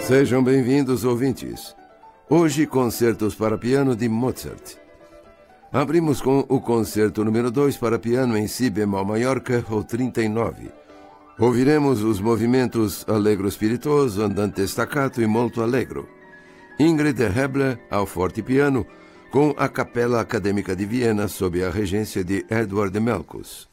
Sejam bem-vindos, ouvintes. Hoje, concertos para piano de Mozart. Abrimos com o concerto número 2 para piano em si bemol maior, KV 39. Ouviremos os movimentos Allegro spiritoso, Andante staccato e Molto allegro. Ingrid Hebler ao forte piano, com a Capela Acadêmica de Viena sob a regência de Edward Melkus.